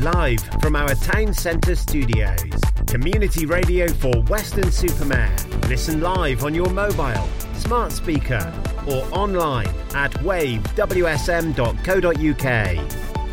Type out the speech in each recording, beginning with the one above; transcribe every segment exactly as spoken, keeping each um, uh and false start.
live from our town centre studios. Community radio for Weston-super-Mare. Listen live on your mobile, smart speaker or online at wave w s m dot co dot u k.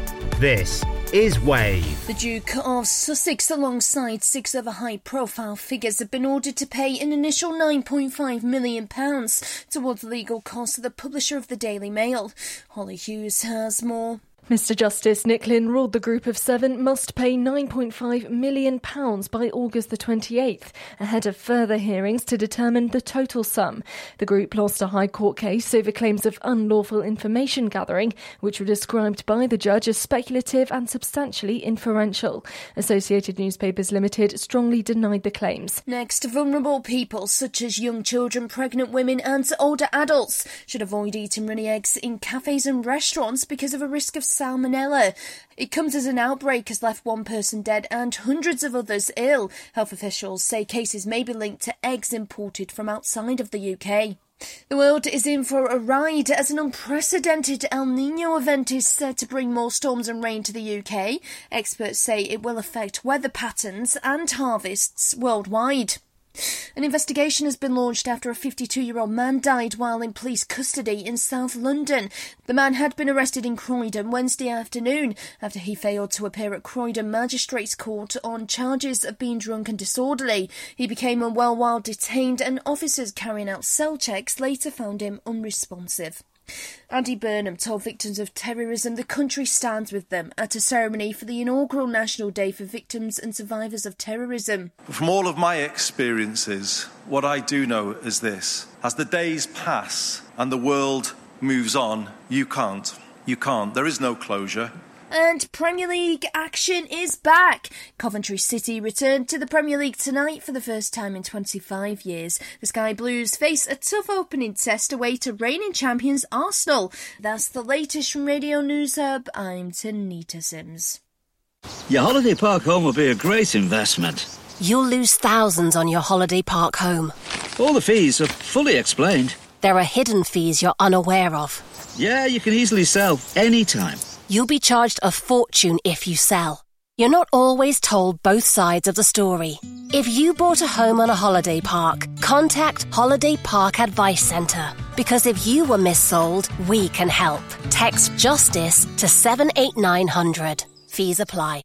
This is Wave. The Duke of Sussex, alongside six other high-profile figures, have been ordered to pay an initial nine point five million pounds towards the legal costs of the publisher of the Daily Mail. Holly Hughes has more. Mister Justice Nick Lynn ruled the group of seven must pay nine point five million pounds by August the twenty-eighth, ahead of further hearings to determine the total sum. The group lost a High Court case over claims of unlawful information gathering, which were described by the judge as speculative and substantially inferential. Associated Newspapers Limited strongly denied the claims. Next, vulnerable people such as young children, pregnant women and older adults should avoid eating runny eggs in cafes and restaurants because of a risk of salmonella. It comes as an outbreak has left one person dead and hundreds of others ill. Health officials say cases may be linked to eggs imported from outside of the U K. The world is in for a ride as an unprecedented El Niño event is said to bring more storms and rain to the U K. Experts say it will affect weather patterns and harvests worldwide. An investigation has been launched after a fifty-two-year-old man died while in police custody in South London. The man had been arrested in Croydon Wednesday afternoon after he failed to appear at Croydon Magistrates Court on charges of being drunk and disorderly. He became unwell while detained, and officers carrying out cell checks later found him unresponsive. Andy Burnham told victims of terrorism the country stands with them at a ceremony for the inaugural National Day for Victims and Survivors of Terrorism. From all of my experiences, what I do know is this. As the days pass and the world moves on, you can't. You can't. There is no closure. And Premier League action is back. Coventry City returned to the Premier League tonight for the first time in twenty-five years. The Sky Blues face a tough opening test away to reigning champions Arsenal. That's the latest from Radio News Hub. I'm Tanita Sims. Your holiday park home will be a great investment. You'll lose thousands on your holiday park home. All the fees are fully explained. There are hidden fees you're unaware of. Yeah, you can easily sell anytime. You'll be charged a fortune if you sell. You're not always told both sides of the story. If you bought a home on a holiday park, contact Holiday Park Advice Centre. Because if you were missold, we can help. Text JUSTICE to seven eight nine hundred. Fees apply.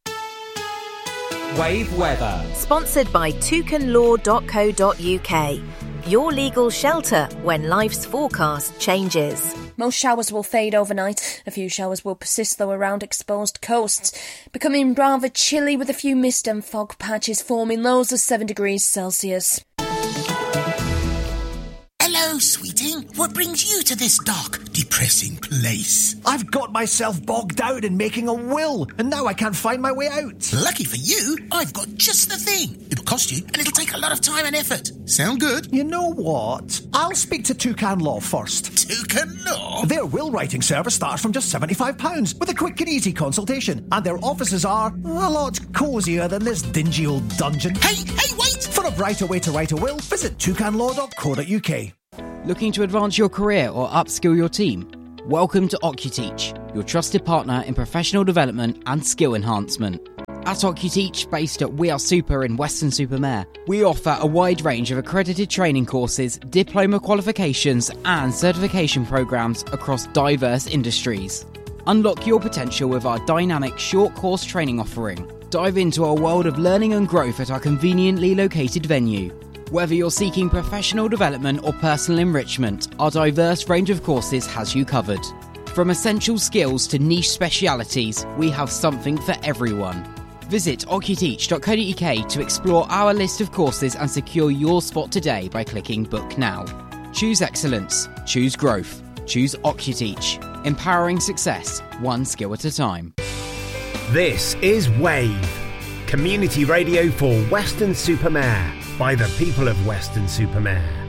Wave Weather. Sponsored by toucan law dot co dot u k. Your legal shelter when life's forecast changes. Most showers will fade overnight. A few showers will persist, though, around exposed coasts, becoming rather chilly with a few mist and fog patches forming, lows of seven degrees Celsius. Hello, sweeting. What brings you to this dark, depressing place? I've got myself bogged down in making a will, and now I can't find my way out. Lucky for you, I've got just the thing. It'll cost you, and it'll take a lot of time and effort. Sound good? You know what? I'll speak to Toucan Law first. Toucan Law? Their will writing service starts from just seventy-five pounds with a quick and easy consultation, and their offices are a lot cosier than this dingy old dungeon. Hey, hey, wait! For a brighter way to write a will, visit toucan law dot co dot u k. Looking to advance your career or upskill your team? Welcome to OcuTeach, your trusted partner in professional development and skill enhancement. At OcuTeach, based at We Are Super in Weston-super-Mare, we offer a wide range of accredited training courses, diploma qualifications and certification programs across diverse industries. Unlock your potential with our dynamic short course training offering. Dive into a world of learning and growth at our conveniently located venue. Whether you're seeking professional development or personal enrichment, our diverse range of courses has you covered. From essential skills to niche specialities, we have something for everyone. Visit ocuteach dot co dot u k to explore our list of courses and secure your spot today by clicking Book Now. Choose excellence. Choose growth. Choose OcuTeach. Empowering success, one skill at a time. This is Wave, community radio for Weston-super-Mare by the people of Weston-super-Mare.